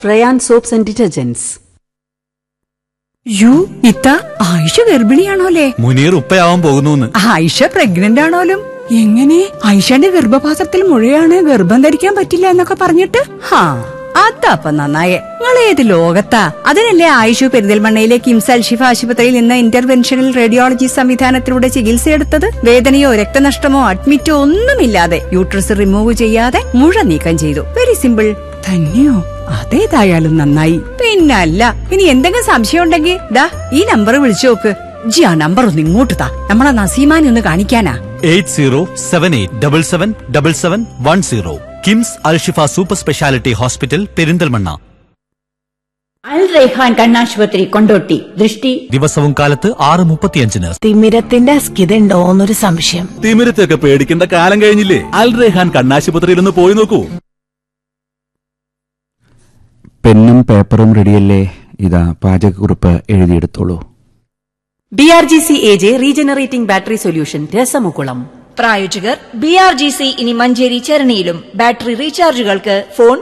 Ryan soaps and detergents. U ഇത്ത ആയിഷ ഗർഭിണിയാണോലേ? മുനീർ ഉപ്പയാവാൻ പോകുന്നു. Ayisha pregnant ആണോലും? എങ്ങനെ? ആയിഷയുടെ ഗർഭപാത്രത്തിൽ മുഴയാണ്, ഗർഭം ധരിക്കാൻ പറ്റില്ല എന്നൊക്കെ പറഞ്ഞിട്ട്? അതപ്പ നന്നായേ. നിങ്ങൾ ഏത് ലോകത്താ? അതിനല്ലേ ആയിഷു പെരിന്തൽമണ്ണയിലെ കിംസ് അൽഷിഫ ആശുപത്രിയിൽ നിന്ന് ഇന്റർവെൻഷണൽ റേഡിയോളജി സംവിധാനത്തിലൂടെ ചികിത്സയെടുത്തത്. വേദനയോ രക്തനഷ്ടമോ അഡ്മിറ്റോ ഒന്നുമില്ലാതെ യൂട്രസ് റിമൂവ് ചെയ്യാതെ മുഴ നീക്കം ചെയ്തു. Very simple. തന്നെയോ? അതേതായാലും നന്നായി. പിന്നല്ല, ഇനി എന്തെങ്കിലും സംശയം ഉണ്ടെങ്കിൽ ദാ ഈ നമ്പർ വിളിച്ചു നോക്ക്. ജി ആ നമ്പർ ഒന്ന് ഇങ്ങോട്ട് താ, നമ്മളെ നസീമാനെ ഒന്ന് കാണിക്കാനാ. 8078777710 KIMS Alshifa super speciality hospital Perinthalmanna. അൽ റൈഹാൻ കണ്ണാശുപത്രി കൊണ്ടോട്ടി. ദൃഷ്ടി ദിവസവും കാലത്ത് 6:35. തിമിരത്തിന്റെ അസ്കിതണ്ടോന്നൊരു സംശയം. തിമിരത്തൊക്കെ പേടിക്കേണ്ട കാലം കഴിഞ്ഞില്ലേ? അൽ റൈഹാൻ കണ്ണാശുപത്രിയിൽ ഒന്ന് പോയി നോക്കൂ. പെന്നും പേപ്പറും റെഡിയല്ലേ? ഇതാ പാചകക്കുറിപ്പ് എഴുതിയെടുത്തോളൂ. BRGC AJ regenerating battery solution രസമുകുളം. പ്രായോജകർ BRGC ഇനി മഞ്ചേരി ചരണിയിലും. Battery റീചാർജുകൾക്ക് phone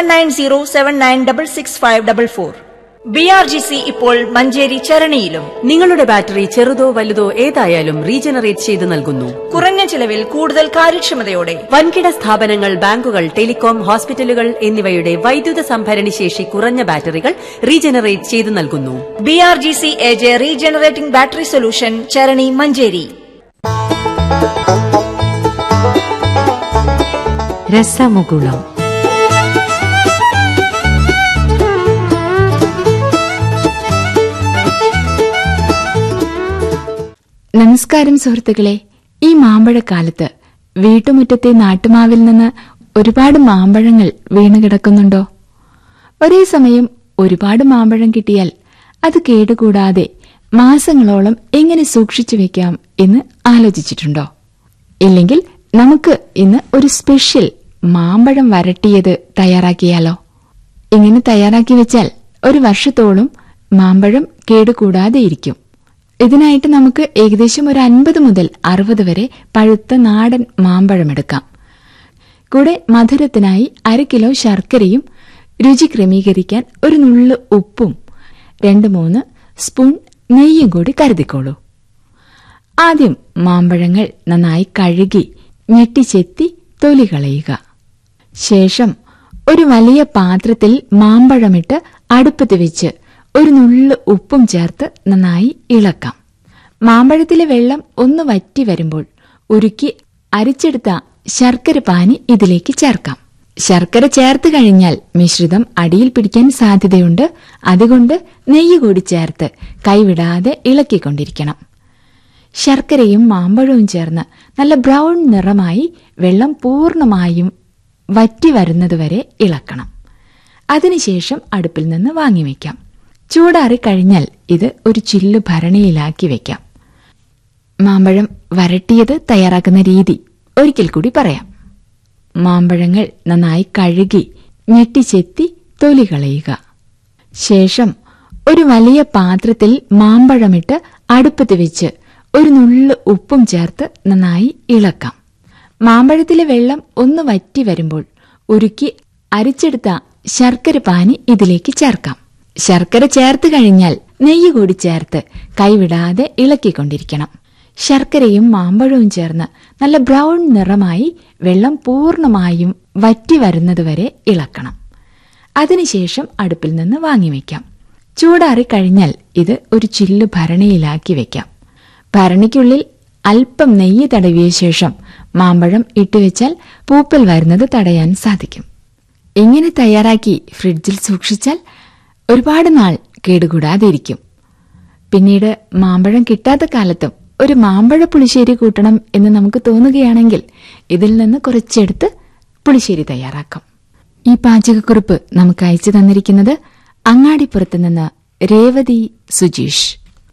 7907966544. BRGC ഇപ്പോൾ മഞ്ചേരി ചരണിയിലും. നിങ്ങളുടെ ബാറ്ററി ചെറുതോ വലുതോ ഏതായാലും റീജനറേറ്റ് ചെയ്ത് നൽകുന്നു. കുറഞ്ഞ ചിലവിൽ കൂടുതൽ കാര്യക്ഷമതയോടെ. വൻകിട സ്ഥാപനങ്ങൾ, ബാങ്കുകൾ, ടെലികോം, ഹോസ്പിറ്റലുകൾ എന്നിവയുടെ വൈദ്യുത സംഭരണി ശേഷി കുറഞ്ഞ ബാറ്ററികൾ റീജനറേറ്റ് ചെയ്ത് നൽകുന്നു. BRGC AJ regenerating battery solution, Charani, Manjeri. രസമുകുളം. നമസ്കാരം സുഹൃത്തുക്കളെ. ഈ മാമ്പഴക്കാലത്ത് വീട്ടുമുറ്റത്തെ നാട്ടുമാവിൽ നിന്ന് ഒരുപാട് മാമ്പഴങ്ങൾ വീണുകിടക്കുന്നുണ്ടോ? ഒരേ സമയം ഒരുപാട് മാമ്പഴം കിട്ടിയാൽ അത് കേടുകൂടാതെ മാസങ്ങളോളം എങ്ങനെ സൂക്ഷിച്ചു വെക്കാം എന്ന് ആലോചിച്ചിട്ടുണ്ടോ? ഇല്ലെങ്കിൽ നമുക്ക് ഇന്ന് ഒരു സ്പെഷ്യൽ മാമ്പഴം വരട്ടിയത് തയ്യാറാക്കിയാലോ? ഇങ്ങനെ തയ്യാറാക്കി വെച്ചാൽ ഒരു വർഷത്തോളം മാമ്പഴം കേടുകൂടാതെ ഇരിക്കും. ഇതിനായിട്ട് നമുക്ക് ഏകദേശം ഒരു 50 മുതൽ 60 വരെ പഴുത്ത നാടൻ മാമ്പഴം എടുക്കാം. കൂടെ മധുരത്തിനായി 1/2 കിലോ ശർക്കരയും രുചി ക്രമീകരിക്കാൻ ഒരു നുള്ളു ഉപ്പും 2-3 സ്പൂൺ നെയ്യും കൂടി കരുതിക്കോളൂ. ആദ്യം മാമ്പഴങ്ങൾ നന്നായി കഴുകി ഞെട്ടിച്ചെത്തി തൊലി കളയുക. ശേഷം ഒരു വലിയ പാത്രത്തിൽ മാമ്പഴമിട്ട് അടുപ്പത്ത് വെച്ച് ഒരു നുള്ളു ഉപ്പും ചേർത്ത് നന്നായി ഇളക്കാം. മാമ്പഴത്തിലെ വെള്ളം ഒന്ന് വറ്റി വരുമ്പോൾ ഉരുക്കി അരിച്ചെടുത്ത ശർക്കര പാനി ഇതിലേക്ക് ചേർക്കാം. ശർക്കര ചേർത്ത് കഴിഞ്ഞാൽ മിശ്രിതം അടിയിൽ പിടിക്കാൻ സാധ്യതയുണ്ട്. അതുകൊണ്ട് നെയ്യ് കൂടി ചേർത്ത് കൈവിടാതെ ഇളക്കിക്കൊണ്ടിരിക്കണം. ശർക്കരയും മാമ്പഴവും ചേർന്ന് നല്ല ബ്രൗൺ നിറമായി വെള്ളം പൂർണ്ണമായും വറ്റി വരുന്നതുവരെ ഇളക്കണം. അതിനുശേഷം അടുപ്പിൽ നിന്ന് വാങ്ങിവെക്കാം. ചൂടാറിക്കഴിഞ്ഞാൽ ഇത് ഒരു ചില്ലു ഭരണിയിലാക്കി വെക്കാം. മാമ്പഴം വരട്ടിയത് തയ്യാറാക്കുന്ന രീതി ഒരിക്കൽ കൂടി പറയാം. മാമ്പഴങ്ങൾ നന്നായി കഴുകി ഞെട്ടിച്ചെത്തി തൊലി കളയുക. ശേഷം ഒരു വലിയ പാത്രത്തിൽ മാമ്പഴമിട്ട് അടുപ്പത്ത് വെച്ച് ഒരു നുള്ളു ഉപ്പും ചേർത്ത് നന്നായി ഇളക്കാം. മാമ്പഴത്തിലെ വെള്ളം ഒന്ന് വറ്റി വരുമ്പോൾ ഉരുക്കി അരിച്ചെടുത്ത ശർക്കര പാനി ഇതിലേക്ക് ചേർക്കാം. ശർക്കര ചേർത്ത് കഴിഞ്ഞാൽ നെയ്യ് കൂടി ചേർത്ത് കൈവിടാതെ ഇളക്കിക്കൊണ്ടിരിക്കണം. ശർക്കരയും മാമ്പഴവും ചേർന്ന് നല്ല ബ്രൗൺ നിറമായി വെള്ളം പൂർണ്ണമായും വറ്റി വരുന്നതുവരെ ഇളക്കണം. അതിനുശേഷം അടുപ്പിൽ നിന്ന് വാങ്ങിവെക്കാം. ചൂടാറിക്കഴിഞ്ഞാൽ ഇത് ഒരു ചില്ലു ഭരണിയിലാക്കി വെക്കാം. ഭരണിക്കുള്ളിൽ അല്പം നെയ്യ് തടവിയ ശേഷം മാമ്പഴം ഇട്ടുവെച്ചാൽ പൂപ്പൽ വരുന്നത് തടയാൻ സാധിക്കും. ഇങ്ങനെ തയ്യാറാക്കി ഫ്രിഡ്ജിൽ സൂക്ഷിച്ചാൽ ഒരുപാട് നാൾ കേടുകൂടാതെ ഇരിക്കും. പിന്നീട് മാമ്പഴം കിട്ടാത്ത കാലത്തും ഒരു മാമ്പഴ പുളിശ്ശേരി കൂട്ടണം എന്ന് നമുക്ക് തോന്നുകയാണെങ്കിൽ ഇതിൽ നിന്ന് കുറച്ചെടുത്ത് പുളിശ്ശേരി തയ്യാറാക്കാം. ഈ പാചകക്കുറിപ്പ് നമുക്ക് അയച്ചു തന്നിരിക്കുന്നത് അങ്ങാടിപ്പുറത്ത് നിന്ന് രേവതി സുജീഷ്.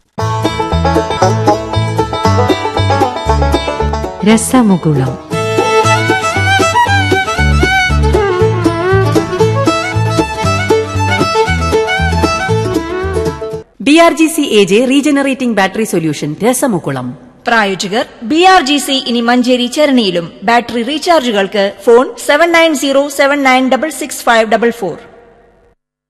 രസമുകുളം. BRGC AJ regenerating battery solution രസമുകുളം. പ്രായോജകർ BRGC ഇനി മഞ്ചേരി ചരണിയിലും. Battery റീചാർജുകൾക്ക് phone 7907966544.